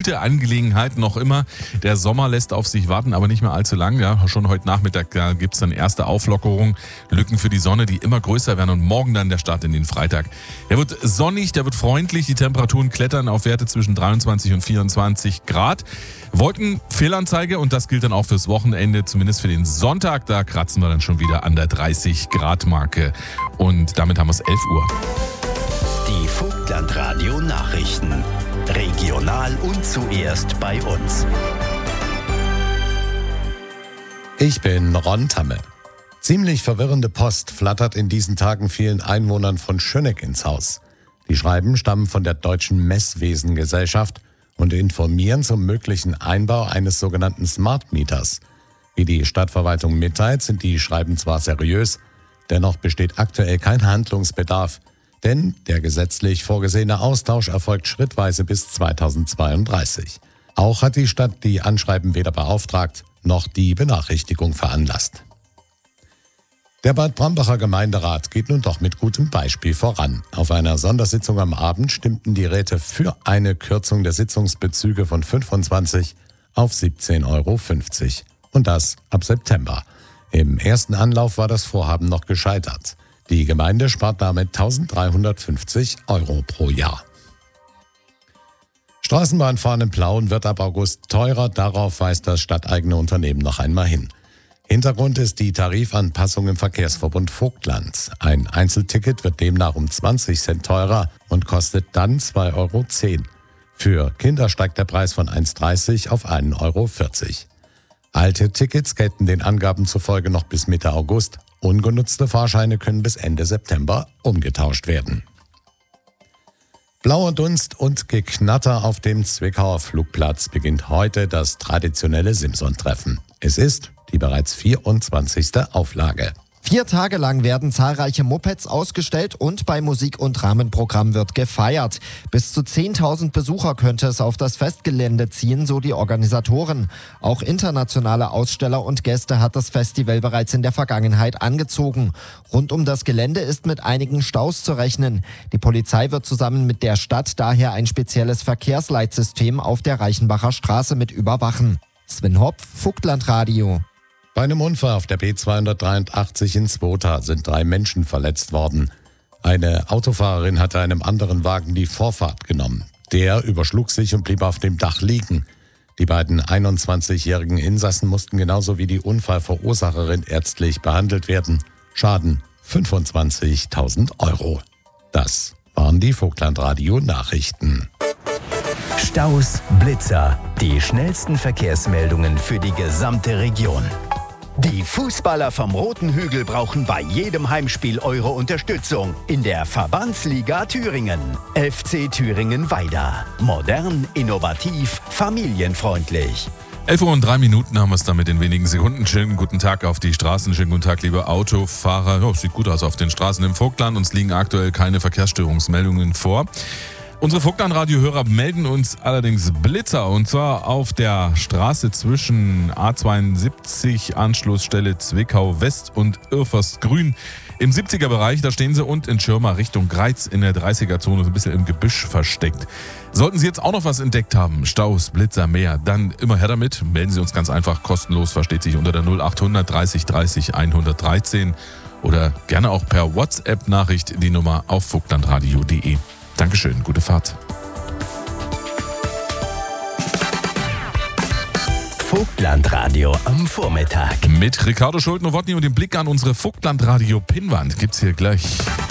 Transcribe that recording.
gute Angelegenheit noch immer. Der Sommer lässt auf sich warten, aber nicht mehr allzu lang. Ja, schon heute Nachmittag gibt es dann erste Auflockerungen, Lücken für die Sonne, die immer größer werden und morgen dann der Start in den Freitag. Der wird sonnig, der wird freundlich, die Temperaturen klettern auf Werte zwischen 23 und 24 Grad. Wolkenfehlanzeige und das gilt dann auch fürs Wochenende, zumindest für den Sonntag. Da kratzen wir dann schon wieder an der 30 Grad Marke und damit haben wir es 11 Uhr. Die Vogtlandradio Nachrichten. Regional und zuerst bei uns. Ich bin Ron Tamme. Ziemlich verwirrende Post flattert in diesen Tagen vielen Einwohnern von Schöneck ins Haus. Die Schreiben stammen von der Deutschen Messwesengesellschaft und informieren zum möglichen Einbau eines sogenannten Smart Meters. Wie die Stadtverwaltung mitteilt, sind die Schreiben zwar seriös, dennoch besteht aktuell kein Handlungsbedarf, denn der gesetzlich vorgesehene Austausch erfolgt schrittweise bis 2032. Auch hat die Stadt die Anschreiben weder beauftragt noch die Benachrichtigung veranlasst. Der Bad Brambacher Gemeinderat geht nun doch mit gutem Beispiel voran. Auf einer Sondersitzung am Abend stimmten die Räte für eine Kürzung der Sitzungsbezüge von 25 auf 17,50 € und das ab September. Im ersten Anlauf war das Vorhaben noch gescheitert. Die Gemeinde spart damit 1.350 € pro Jahr. Straßenbahnfahren in Plauen wird ab August teurer, darauf weist das stadteigene Unternehmen noch einmal hin. Hintergrund ist die Tarifanpassung im Verkehrsverbund Vogtland. Ein Einzelticket wird demnach um 20 Cent teurer und kostet dann 2,10 €. Für Kinder steigt der Preis von 1,30 € auf 1,40 €. Alte Tickets gelten den Angaben zufolge noch bis Mitte August. Ungenutzte Fahrscheine können bis Ende September umgetauscht werden. Blauer Dunst und Geknatter auf dem Zwickauer Flugplatz beginnt heute das traditionelle Simson-Treffen. Es ist die bereits 24. Auflage. 4 Tage lang werden zahlreiche Mopeds ausgestellt und bei Musik- und Rahmenprogramm wird gefeiert. Bis zu 10.000 Besucher könnte es auf das Festgelände ziehen, so die Organisatoren. Auch internationale Aussteller und Gäste hat das Festival bereits in der Vergangenheit angezogen. Rund um das Gelände ist mit einigen Staus zu rechnen. Die Polizei wird zusammen mit der Stadt daher ein spezielles Verkehrsleitsystem auf der Reichenbacher Straße mit überwachen. Sven Hopf, Vogtlandradio. Bei einem Unfall auf der B283 in Zwota sind 3 Menschen verletzt worden. Eine Autofahrerin hatte einem anderen Wagen die Vorfahrt genommen. Der überschlug sich und blieb auf dem Dach liegen. Die beiden 21-jährigen Insassen mussten genauso wie die Unfallverursacherin ärztlich behandelt werden. Schaden 25.000 €. Das waren die Vogtlandradio-Nachrichten. Staus, Blitzer, die schnellsten Verkehrsmeldungen für die gesamte Region. Die Fußballer vom Roten Hügel brauchen bei jedem Heimspiel eure Unterstützung in der Verbandsliga Thüringen. FC Thüringen Weida. Modern, innovativ, familienfreundlich. 11:03 Uhr haben wir es damit in wenigen Sekunden. Schönen guten Tag auf die Straßen, schönen guten Tag, liebe Autofahrer. Ja, sieht gut aus auf den Straßen im Vogtland. Uns liegen aktuell keine Verkehrsstörungsmeldungen vor. Unsere Vogtlandradio-Hörer melden uns allerdings Blitzer, und zwar auf der Straße zwischen A72 Anschlussstelle Zwickau West und Irfersgrün im 70er-Bereich. Da stehen sie und in Schirma Richtung Greiz in der 30er-Zone so ein bisschen im Gebüsch versteckt. Sollten Sie jetzt auch noch was entdeckt haben, Staus, Blitzer, mehr, dann immer her damit. Melden Sie uns ganz einfach kostenlos, versteht sich unter der 0800 30 30 113 oder gerne auch per WhatsApp-Nachricht die Nummer auf vogtlandradio.de. Dankeschön, gute Fahrt. Vogtlandradio am Vormittag. Mit Ricardo Schulte-Nowotny und dem Blick an unsere Vogtlandradio-Pinnwand gibt's hier gleich.